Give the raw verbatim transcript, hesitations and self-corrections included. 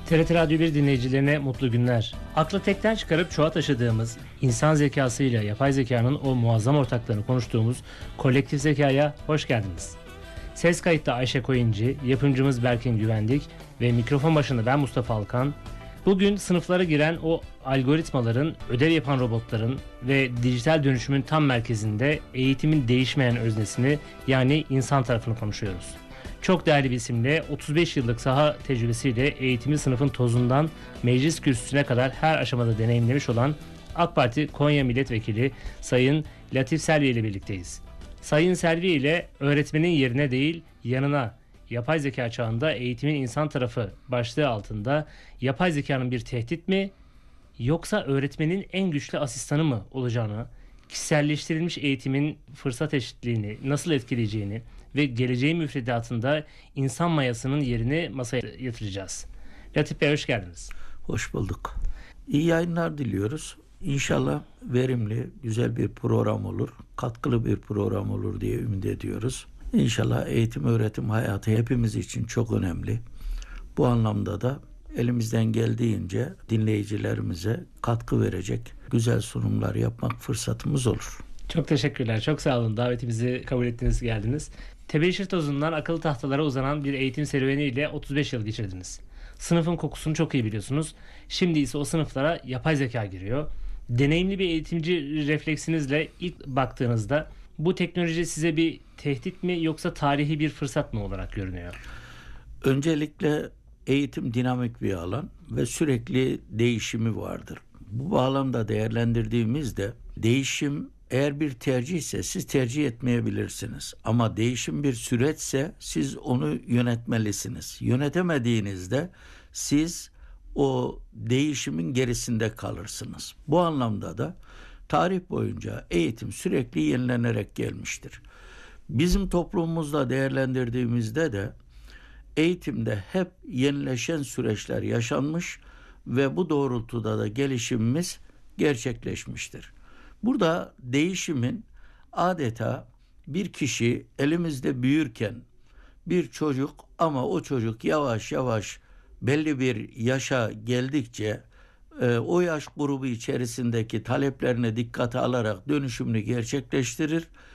T R T Radyo bir dinleyicilerine mutlu günler. Aklı tekten çıkarıp çoğa taşıdığımız, insan zekasıyla yapay zekanın o muazzam ortaklarını konuştuğumuz kolektif zekaya hoş geldiniz. Ses kayıtta Ayşe Koyuncu, yapımcımız Berkin Güvendik ve mikrofon başında ben Mustafa Alkan. Bugün sınıflara giren o algoritmaların, ödev yapan robotların ve dijital dönüşümün tam merkezinde eğitimin değişmeyen öznesini, yani insan tarafını konuşuyoruz. Çok değerli bir isimle otuz beş yıllık saha tecrübesiyle eğitimi sınıfın tozundan meclis kürsüsüne kadar her aşamada deneyimlemiş olan AK Parti Konya Milletvekili Sayın Latif Selvi ile birlikteyiz. Sayın Selvi ile öğretmenin yerine değil yanına, yapay zeka çağında eğitimin insan tarafı başlığı altında yapay zekanın bir tehdit mi yoksa öğretmenin en güçlü asistanı mı olacağını, kişiselleştirilmiş eğitimin fırsat eşitliğini nasıl etkileyeceğini ve geleceğin müfredatında insan mayasının yerini masaya yatıracağız. Latif Bey, hoş geldiniz. Hoş bulduk. İyi yayınlar diliyoruz. İnşallah verimli, güzel bir program olur, katkılı bir program olur diye ümit ediyoruz. İnşallah eğitim öğretim hayatı hepimiz için çok önemli. Bu anlamda da elimizden geldiğince dinleyicilerimize katkı verecek güzel sunumlar yapmak fırsatımız olur. Çok teşekkürler. Çok sağ olun. Davetimizi kabul ettiniz, geldiniz. Tebeşir tozundan akıllı tahtalara uzanan bir eğitim serüveniyle otuz beş yıl geçirdiniz. Sınıfın kokusunu çok iyi biliyorsunuz. Şimdi ise o sınıflara yapay zeka giriyor. Deneyimli bir eğitimci refleksinizle ilk baktığınızda bu teknoloji size bir tehdit mi yoksa tarihi bir fırsat mı olarak görünüyor? Öncelikle eğitim dinamik bir alan ve sürekli değişimi vardır. Bu bağlamda değerlendirdiğimizde değişim eğer bir tercihse siz tercih etmeyebilirsiniz. Ama değişim bir süreçse siz onu yönetmelisiniz. Yönetemediğinizde siz o değişimin gerisinde kalırsınız. Bu anlamda da tarih boyunca eğitim sürekli yenilenerek gelmiştir. Bizim toplumumuzda değerlendirdiğimizde de eğitimde hep yenileşen süreçler yaşanmış ve bu doğrultuda da gelişimimiz gerçekleşmiştir. Burada değişimin adeta bir kişi elimizde büyürken bir çocuk ama o çocuk yavaş yavaş belli bir yaşa geldikçe e, o yaş grubu içerisindeki taleplerine dikkate alarak dönüşümünü gerçekleştirir